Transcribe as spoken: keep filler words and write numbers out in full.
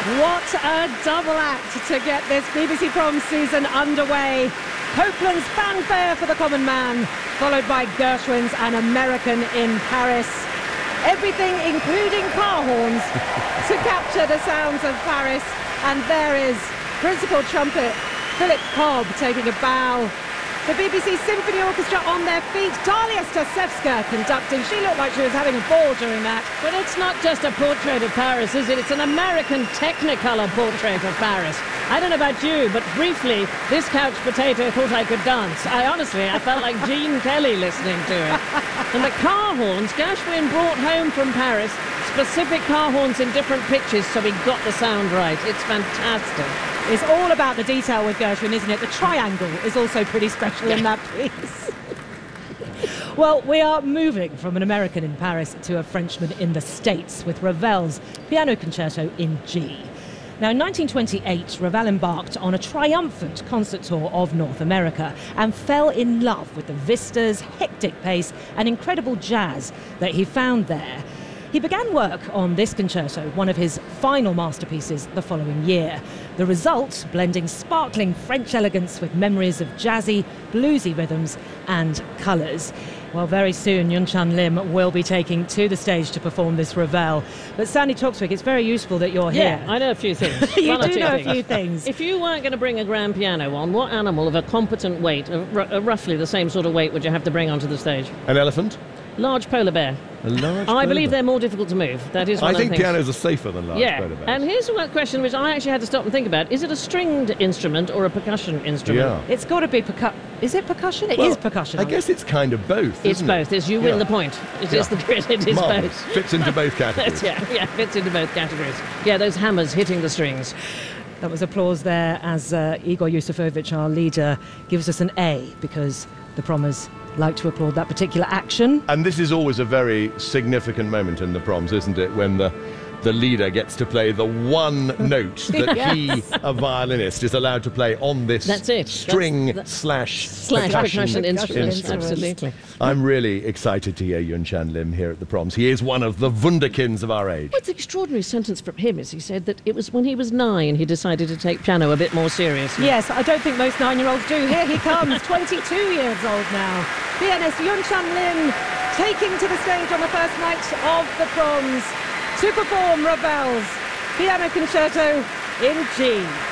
What a double act to get this B B C Proms season underway. Copeland's Fanfare for the Common Man, followed by Gershwin's An American in Paris. Everything, including car horns, to capture the sounds of Paris. And there is principal trumpet Philip Cobb taking a bow. The B B C Symphony Orchestra on their feet. Dalia Stasevska conducting. She looked like she was having a ball during that. But it's not just a portrait of Paris, is it? It's an American Technicolor portrait of Paris. I don't know about you, but briefly, this couch potato thought I could dance. I honestly, I felt like Gene Kelly listening to it. And the car horns, Gershwin brought home from Paris specific car horns in different pitches so he got the sound right. It's fantastic. It's all about the detail with Gershwin, isn't it? The triangle is also pretty special in that piece. Well, we are moving from an American in Paris to a Frenchman in the States with Ravel's Piano Concerto in G. Now, in nineteen twenty-eight, Ravel embarked on a triumphant concert tour of North America and fell in love with the vistas, hectic pace and incredible jazz that he found there. He began work on this concerto, one of his final masterpieces, the following year. The result, blending sparkling French elegance with memories of jazzy, bluesy rhythms and colours. Well, very soon, Yun-Chan Lim will be taking to the stage to perform this Ravel. But Sandy Toksvig, it's very useful that you're yeah, here. I know a few things. You One do or two know things. a few things. If you weren't going to bring a grand piano on, what animal of a competent weight, of r- uh, roughly the same sort of weight, would you have to bring onto the stage? An elephant? Large polar bear. A large I polar believe bear. they're more difficult to move. That is one I of think the things. pianos are safer than large Yeah, polar bears. and here's one question which I actually had to stop and think about. Is it a stringed instrument or a percussion instrument? Yeah. It's got to be percussion. Is it percussion? It Well, is percussion. I guess it's kind of both, It's isn't both. it? It's you win Yeah. the point. It Yeah. is the it is Marvellous. both. Fits into both categories. yeah, yeah, fits into both categories. Yeah, those hammers hitting the strings. That was applause there as uh, Igor Yusufovich, our leader, gives us an A because the Prommers like to applaud that particular action. And this is always a very significant moment in the Proms, isn't it? When the the leader gets to play the one note that Yes. he, a violinist, is allowed to play on this That's it. string That's- that- slash, Slash percussion, percussion instrument. instrument. Absolutely. I'm really excited to hear Yun-Chan Lim here at the Proms. He is one of the wunderkinds of our age. What's the extraordinary sentence from him is he said that it was when he was nine he decided to take piano a bit more seriously. Yes, I don't think most nine-year-olds do. Here he comes, twenty-two years old now. Pianist Yun-Chan Lim taking to the stage on the first night of the Proms to perform Ravel's Piano Concerto in G.